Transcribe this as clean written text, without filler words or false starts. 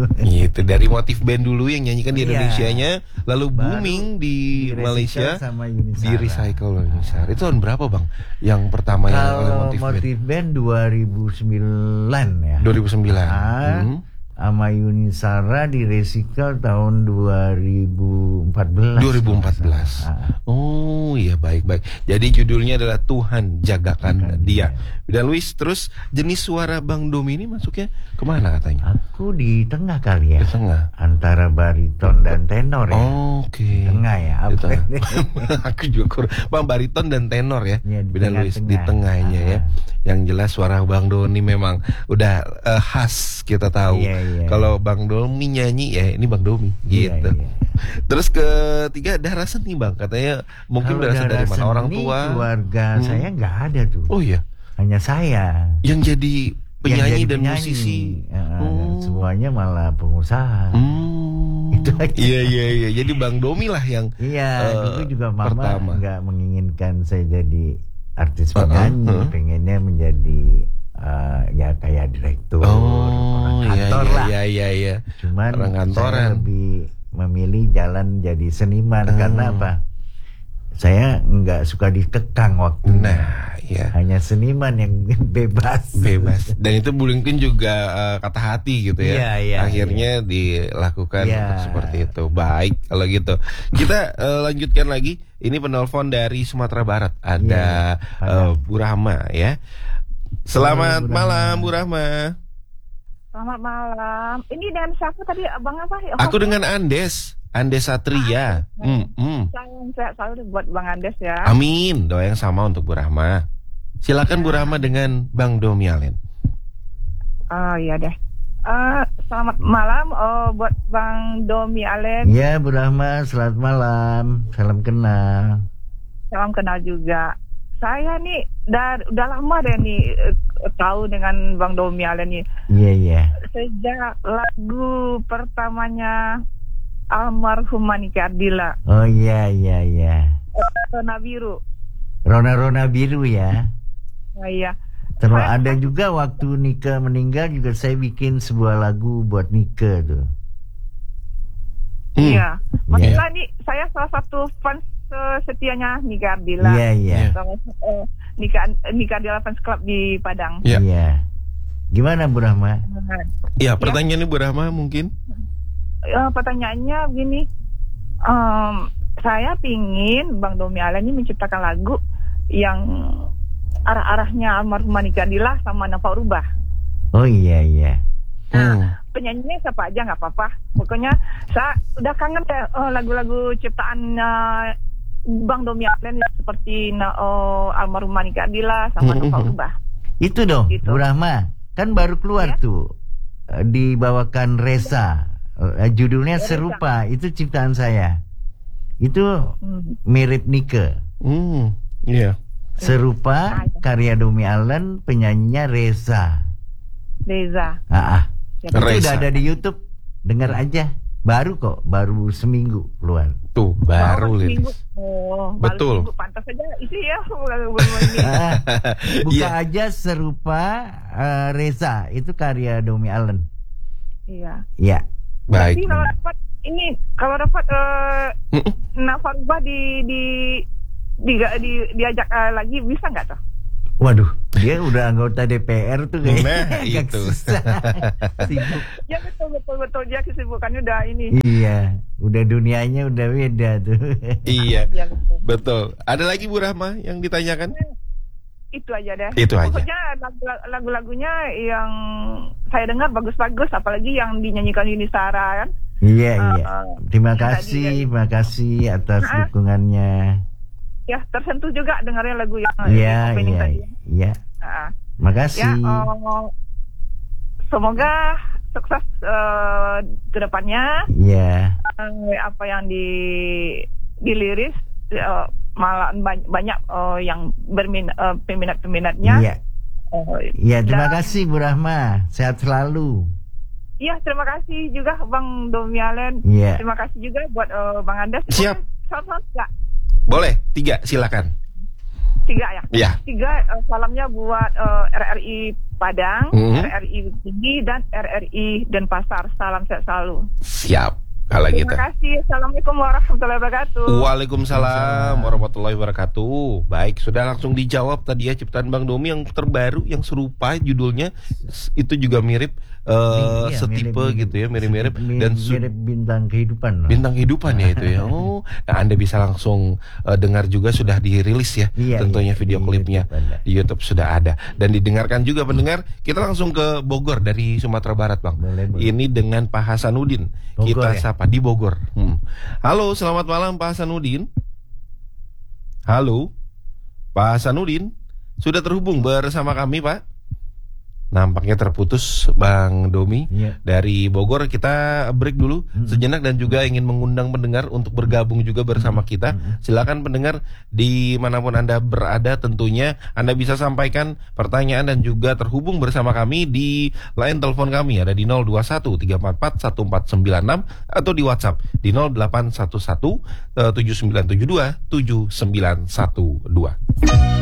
Itu dari Motif Band dulu yang nyanyikan di Iya. Indonesianya, lalu Baru booming di Malaysia, sama Yuni di Shara. recycle Yuni Shara. Itu tahun berapa bang? Yang pertama yang oleh Kalau Motif Band? Motif Band 2009 ya. 2009. Sama Yuni Shara di recycle tahun 2014. 2014. Oh iya, baik-baik. Jadi judulnya adalah Tuhan Jagakan Dia. Dan Luis, terus jenis suara Bang Domi ini masuknya kemana katanya? Aku di tengah kali ya. Di tengah. Antara bariton dan tenor ya. Oke. Tengah ya. Di Apa? tengah. Aku juga Bang, bariton dan tenor ya. Ya, di Beda Luis di tengah-tengah. tengahnya ya. Yang jelas suara Bang Doni memang udah khas, kita tahu. Iya. Kalau Bang Domi nyanyi ya ini Bang Domi gitu. Iya. Terus ketiga, darah seni Bang, katanya mungkin Kalau berasal dari darah mana, orang seni, tua? Keluarga saya nggak ada tuh. Oh iya. Hanya saya. Yang jadi penyanyi Yang jadi dan penyanyi. musisi. Semuanya malah pengusaha. Itu aja. Iya. Jadi Bang Domi lah yang Dulu juga mama pertama. nggak menginginkan saya jadi artis penyanyi, pengennya menjadi ya kayak direktur, orang kantor lah. Iya. Cuman orang kantoran. saya lebih memilih jalan jadi seniman karena apa? Saya nggak suka dikekang waktu. Nah, iya. Hanya seniman yang bebas. Dan itu mungkin juga kata hati gitu ya. Iya, Akhirnya dilakukan Iya. untuk seperti itu. Baik kalau gitu. Kita lanjutkan lagi. Ini penelpon dari Sumatera Barat. Ada Bu Rahma ya. Selamat malam Bu Rahma. Selamat malam. Ini dengan siapa tadi, abang apa? Aku dengan Andes Satria. Saya selalu buat Bang Andes ya. Amin. Doa yang sama untuk Bu Rahma. Silakan Bu Rahma dengan Bang Domi Alen. Oh iya deh. Selamat malam buat Bang Domi Alen. Ya Bu Rahma, selamat malam. Salam kenal. Salam kenal juga. Saya nih udah lama deh nih tahu dengan Bang Domi Alen nih. Iya. Sejak lagu pertamanya almarhum Nike Ardila. Oh iya. Rona Biru. Rona Biru ya. Oh iya. Terus ada juga waktu Nike meninggal juga saya bikin sebuah lagu buat Nike tuh. Iya. Maksudnya nih saya salah satu fans setianya Nike Ardila. Iya. Nike Ardila Fans Club di Padang. Iya. Gimana Bu Rahma? Iya, pertanyaannya Bu Rahma mungkin. Pertanyaannya begini, saya pingin Bang Domi Alen ini menciptakan lagu yang arah-arahnya almarhum Nike Ardila sama Nafa Rubah. Oh iya. Penyanyinya siapa aja nggak apa-apa. Pokoknya saya udah kangen deh lagu-lagu ciptaan Bang Domi Alen seperti almarhum Nike Ardila sama Nafa Rubah. Itu dong, Gitu. Bu Rahma. Kan baru keluar tuh. Dibawakan Reza. Judulnya Serupa. Itu ciptaan saya. Itu mirip Nike. Iya. Serupa karya Domi Alen, penyanyinya Reza. Itu udah ada di YouTube. Dengar aja. Baru kok, baru seminggu keluar. Tuh, baru liris. Betul. Seminggu. Pantas aja isi ya. Buka aja Serupa Reza. Itu karya Domi Alen. Iya. Baik. Jadi kalau dapat Nafa Rubah diajak lagi bisa nggak tuh? Waduh, dia udah anggota DPR tuh kayaknya. Nah, itu. Sibuk. Ya betul dia kesibukannya udah ini. Iya, udah dunianya udah beda tuh. Iya, betul. Ada lagi Bu Rahma yang ditanyakan? Itu aja deh. Itu aja. Pokoknya lagu-lagunya yang saya dengar bagus-bagus, apalagi yang dinyanyikan Yuni Shara kan. Iya. Terima kasih atas dukungannya. Ya, tersentuh juga dengarnya lagu yang opening tadi. Iya. Makasih. Ya, semoga sukses ke depannya. Iya. Apa yang diliris malah banyak yang peminatnya. Iya. Iya, terima kasih Bu Rahma. Sehat selalu. Iya, terima kasih juga Bang Domi Alen. Iya. Terima kasih juga buat Bang Andes. Siap. Salam-salam enggak? Boleh, 3 silakan. 3 ya. Iya. 3 salamnya buat RRI Padang, RRI Tinggi, dan RRI Denpasar. Salam sehat selalu. Siap. Kalau gitu. Terima kasih. Assalamualaikum warahmatullahi wabarakatuh. Waalaikumsalam warahmatullahi wabarakatuh. Baik, sudah langsung dijawab tadi ya ciptaan Bang Domi yang terbaru, yang serupa judulnya itu juga mirip setipe mirip, gitu ya, mirip-mirip dan mirip bintang kehidupan. bintang kehidupan ya itu ya. Oh, nah Anda bisa langsung dengar juga, sudah dirilis ya, tentunya video klipnya di YouTube sudah ada dan didengarkan juga pendengar. Kita langsung ke Bogor dari Sumatera Barat, Bang. Boleh. Ini dengan Pak Hasanuddin. Bogor, Kita ya? sapa di Bogor. Halo, selamat malam Pak Hasanuddin. Halo, Pak Hasanuddin, sudah terhubung bersama kami, Pak? Nampaknya terputus Bang Domi. Dari Bogor. Kita break dulu sejenak dan juga ingin mengundang pendengar untuk bergabung juga bersama kita. Silakan pendengar dimanapun Anda berada, tentunya Anda bisa sampaikan pertanyaan dan juga terhubung bersama kami di line telepon kami ada di 0213441496 atau di WhatsApp di 0811 7972 7912.